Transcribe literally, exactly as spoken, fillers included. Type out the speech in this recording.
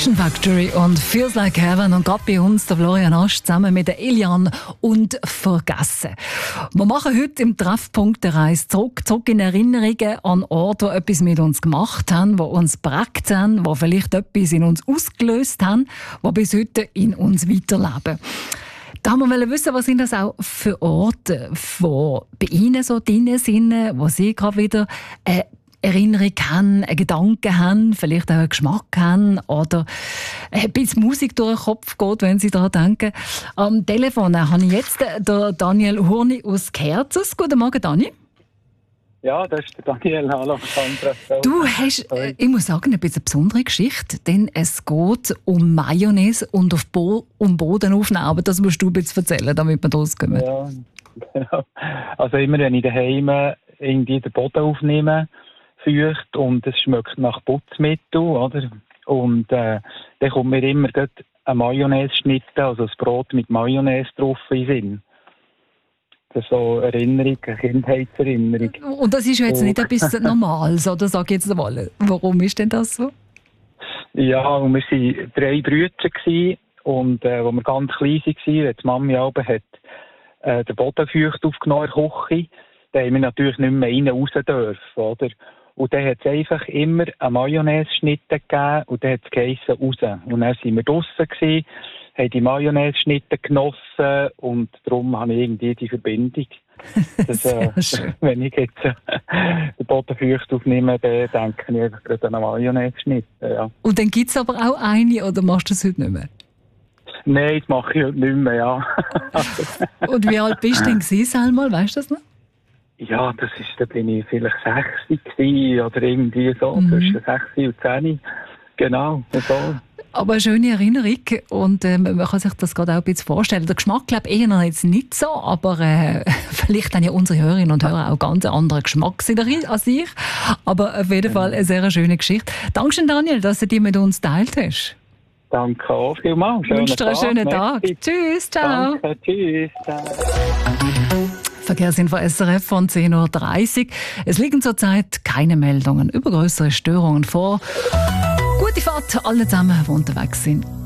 Action Factory und Feels Like Heaven und gerade bei uns der Florian Asch zusammen mit der Elian und Vergessen. Wir machen heute im Treffpunkt eine Reise zurück, zurück in Erinnerungen an Orte, die etwas mit uns gemacht haben, die uns geprägt haben, die vielleicht etwas in uns ausgelöst haben, die bis heute in uns weiterleben. Da haben wir wissen, was sind das auch für Orte, die bei Ihnen so drin sind, wo Sie gerade wieder äh, Erinnerung haben, einen Gedanken haben, vielleicht auch einen Geschmack haben oder ein bisschen Musik durch den Kopf geht, wenn Sie daran denken. Am Telefon habe ich jetzt den Daniel Hurni aus Kerzers. Guten Morgen, Dani. Ja, das ist der Daniel. Hallo, Sandra. Du hast, äh, ich muss sagen, ein bisschen eine besondere Geschichte, denn es geht um Mayonnaise und auf Bo- um Boden aufnehmen. Aber das musst du ein bisschen erzählen, damit wir das kommen. Ja, genau. Also immer, wenn ich daheim irgendwie den Boden aufnehme, feucht und es schmeckt nach Putzmittel, oder? Und äh, dann kommt mir immer eine Mayonnaise-Schnitte, also das Brot mit Mayonnaise drauf in den Sinn. Das ist so eine Erinnerung, eine Kindheitserinnerung. Und das ist ja jetzt nicht etwas Normales, oder? Sag jetzt mal, warum ist denn das so? Ja, und wir waren drei Brüder und äh, als wir ganz klein waren, als die Mami oben hat äh, den Boden feucht aufgenommen in der Küche, da haben wir natürlich nicht mehr rein raus dürfen, oder? Und dann hat es einfach immer eine Mayonnaise-Schnitte gegeben und dann hat es geheissen, raus. Und dann waren wir draussen gewesen, haben die Mayonnaise-Schnitte genossen und darum habe ich irgendwie die Verbindung. Das, äh, wenn ich jetzt äh, den Boden feucht aufnehme, dann denke ich einfach gerade an eine Mayonnaise-Schnitte. Ja. Und dann gibt es aber auch eine, oder machst du das heute nicht mehr? Nein, das mache ich heute nicht mehr, ja. Und wie alt bist du denn gewesen, einmal? Weißt du das noch? Ja, das ist, da bin ich vielleicht sechzig gewesen, oder irgendwie so, mhm. zwischen sechzig und zehn. Genau, so. Aber eine schöne Erinnerung und äh, man kann sich das gerade auch ein bisschen vorstellen. Der Geschmack, glaube ich, eher jetzt nicht so, aber äh, vielleicht haben ja unsere Hörerinnen und Hörer auch ganz einen anderen Geschmack als ich. Aber auf jeden Fall eine sehr schöne Geschichte. Dankeschön, Daniel, dass du die mit uns geteilt hast. Danke auch vielmals. Ich wünsche dir einen schönen Tag. Merci. Tschüss, ciao. Danke, tschüss. Ciao. Verkehrsinfo S R F von zehn Uhr dreißig. Es liegen zurzeit keine Meldungen über größere Störungen vor. Gute Fahrt alle zusammen, die unterwegs sind.